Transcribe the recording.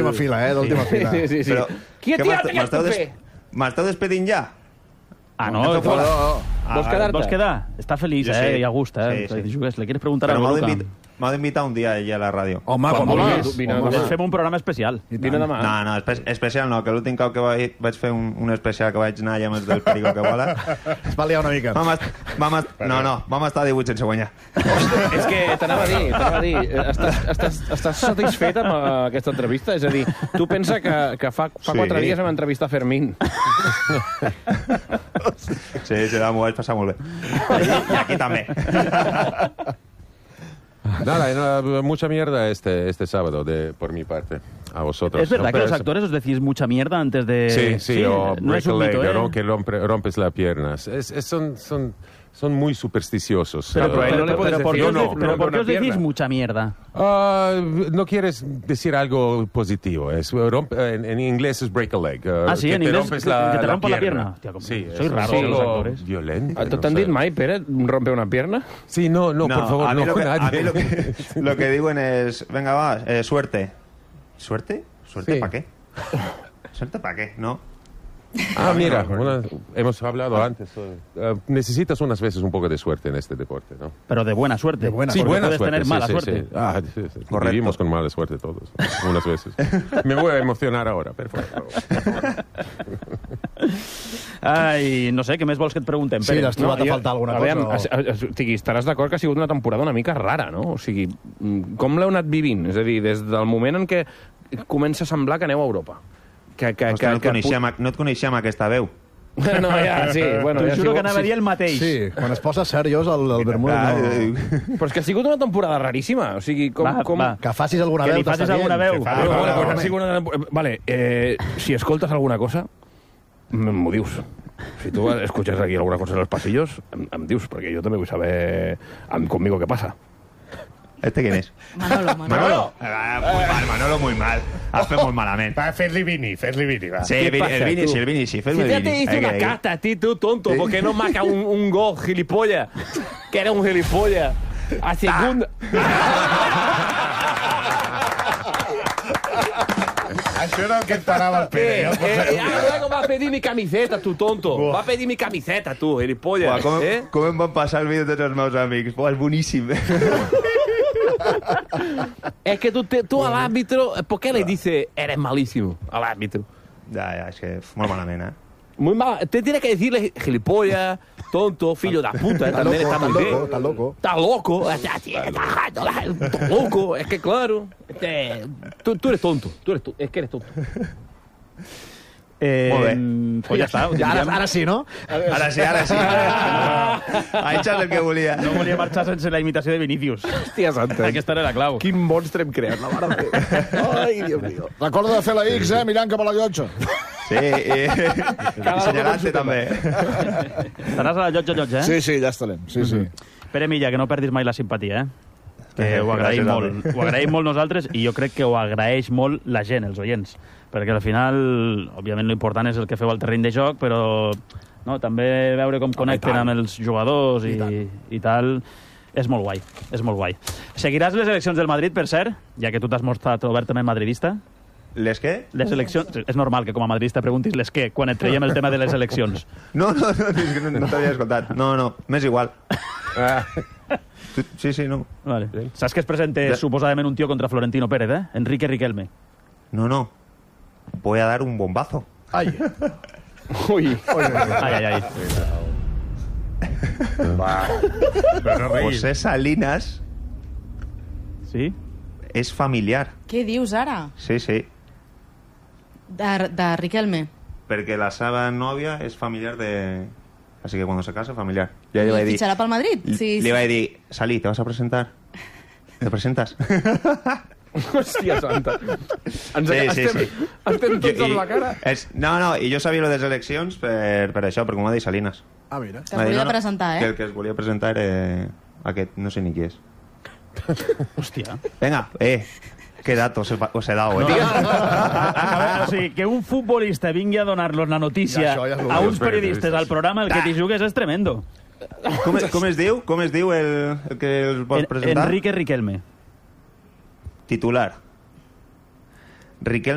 d'última fila, d'última fila. Sí. Però, Qui ha tirat aquest paper? M'esteu despedint ja? Ah, no. Vols quedar? Està feliç, Jo sí. I a gust, Sí. ¿Le quieres preguntar Però algo, Luca? m'heu d'invitar un dia allà a la ràdio. Home, quan vulguis. Fem un programa especial. Vine demà. No, especial no, que l'últim cop que vaig fer un especial que vaig anar allà amb els del Perico que vola... Es va liar una mica. Vam estar 18 sense guanyar. És que t'anava a dir, estàs satisfet amb aquesta entrevista? És a dir, tu pensa que fa 4 dies vam entrevistar Fermín. Sí, m'ho vaig passar molt bé. I aquí també. Nada, mucha mierda este sábado por mi parte. A vosotros. ¿Es verdad que los actores os decís mucha mierda antes de...? Sí, o no break es un a leg, mito, ¿no? Que rompes las piernas. Son muy supersticiosos. Pero ¿por qué os decís mucha mierda? No quieres decir algo positivo. En inglés es break a leg. Sí, en inglés que te rompo la pierna. Hostia, Sí, soy raro los actores. Violento. ¿T'han dit mai, Pere, rompe una pierna? Sí, no, por favor, a mí nadie. lo que digo es, venga, va, suerte. ¿Suerte? ¿Suerte Sí. para qué? ¿Suerte para qué? ¿No? Mira, hemos hablado antes. Necesitas unas veces un poco de suerte en este deporte, ¿no? Pero de buena suerte. buena puedes suerte, tener mala sí. suerte. Sí. Vivimos con mala suerte todos, unas veces. Me voy a emocionar ahora, perfecto. Ai, no sé, què més vols que et preguntem, Pere? Sí, l'has trobat a faltar alguna cosa? O sigui, estaràs d'acord que ha sigut una temporada una mica rara, no? O sigui, com l'heu anat vivint? És a dir, des del moment en què comença a semblar que aneu a Europa. No et coneixem aquesta veu. No, ja, sí. Bueno, T'ho juro que anava a dir el mateix. Sí, quan es posa seriós el Bermuda no... Però és que ha sigut una temporada raríssima. O sigui, Va. Que facis alguna Que veu. li facis alguna veu. Vale, si escoltes alguna cosa, m'ho dius. Si tu escuchas aquí alguna cosa en los pasillos, em dius, perquè jo també vull saber conmigo què passa. ¿Este quién es? Manolo. Manolo muy mal. Has fet molt malament. Va, fes-li Vini, va. Sí, el Vini, sí. Si ya te hice una carta a ti, tú, tonto, porque no marca un gol, gilipollas. Que era un gilipollas. A segunda... Això era el que et parava el Pere. Luego va a pedir mi camiseta, tu tonto. Va a pedir mi camiseta, tu, gilipollas. Com em van passar el vídeo tots els meus amics? És boníssim. Es que tú al árbitro, ¿por qué le dices eres malísimo al árbitro? Ja, és que molt malament, Muy mal. Usted tiene que decirle gilipollas, tonto, filho da puta. También está muy bien. Está loco. Está loco. Está loco. Es que claro. Tú eres tonto. Es que eres tonto. Molt bé. Pues ja està. Ara sí, no? Ara sí. Ha eixat el que volia. No volia marxar sense la imitació de Vinícius. Hòstia santa. Aquesta era la clau. Quin monstre hem creat, la mare de Déu. Ai, Dios mío. Recorda de fer la X, mirant cap a la llotja. Sí, i senyalant-te també. Estaràs a la llotja, Sí, ja estarem. Sí. Pere Milla, que no perdis mai la simpatia, que ho agraïm molt. Ho agraïm molt nosaltres i jo crec que ho agraeix molt la gent, els oients. Perquè al final, òbviament, l'important és el que feu al terreny de joc, però també veure com connecten amb els jugadors i tal, és molt guai. És molt guai. Seguiràs les eleccions del Madrid, per cert, ja que tu t'has mostrat obertament madridista? Les què? Les eleccions... És normal que com a madridista preguntis les què, quan et traiem el tema de les eleccions. No t'havia escoltat. No, m'és igual. Sí, no. Vale. Saps que es presenta suposadament un tio contra Florentino Pérez, Enrique Riquelme. No. Voy a dar un bombazo. Ai. Uy. Ai. José Salinas Sí? és familiar. Què dius ara? Sí. De Riquelme. Perquè la seva nòvia és familiar de... Así que cuando se casa, familiar. ¿Y fichará para el Madrid? Sí. Le iba a decir, Salí, ¿te vas a presentar? ¿Te presentas? Hòstia santa. Estem tots amb la cara. No, i jo sabia lo de les eleccions per això, perquè m'ho va dir Salinas. Ah, mira. Que es volia presentar, Que el que es volia presentar era aquest, no sé ni qui és. Hòstia. Venga, qué datos os he dado, O sigui, que un futbolista vingui a donar-los la notícia a uns periodistes al programa, el que t'hi jugues és tremendo. Com es diu? Com es diu el que els vols presentar? Enrique Riquelme. Titular. Riquelme